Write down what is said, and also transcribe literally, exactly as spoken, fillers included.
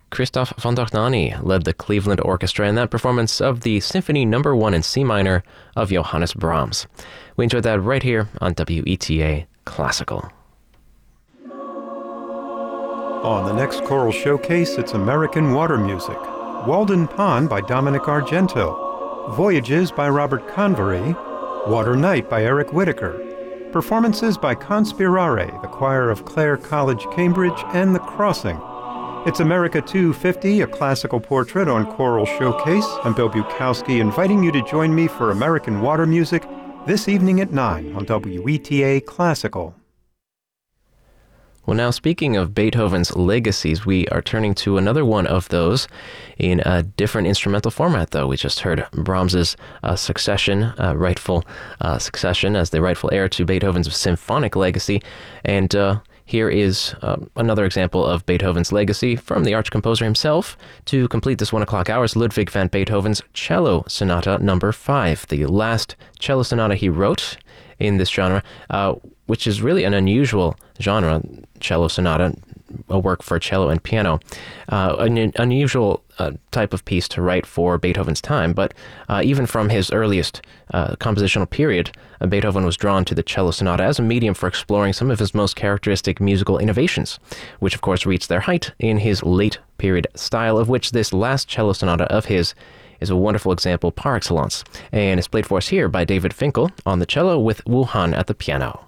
Christoph von Dohnanyi led the Cleveland Orchestra in that performance of the Symphony Number One in C minor of Johannes Brahms. We enjoyed that right here on W E T A Classical. On the next choral showcase, it's American Water Music. Walden Pond by Dominic Argento. Voyages by Robert Convery. Water Night by Eric Whitaker. Performances by Conspirare, the choir of Clare College, Cambridge, and The Crossing. It's America two fifty, a classical portrait on choral showcase. I'm Bill Bukowski, inviting you to join me for American Water Music this evening at nine on W E T A Classical. Well, now speaking of Beethoven's legacies, we are turning to another one of those in a different instrumental format, though. We just heard Brahms's uh, succession, uh, rightful uh, succession as the rightful heir to Beethoven's symphonic legacy. And uh, here is uh, another example of Beethoven's legacy from the arch composer himself. To complete this one o'clock hours, Ludwig van Beethoven's Cello Sonata number five, the last cello sonata he wrote in this genre, uh, which is really an unusual genre, cello sonata, a work for cello and piano. Uh, an unusual uh, type of piece to write for Beethoven's time, but uh, even from his earliest uh, compositional period, uh, Beethoven was drawn to the cello sonata as a medium for exploring some of his most characteristic musical innovations, which of course reached their height in his late period style, of which this last cello sonata of his is a wonderful example par excellence, and is played for us here by David Finkel on the cello with Wu Han at the piano.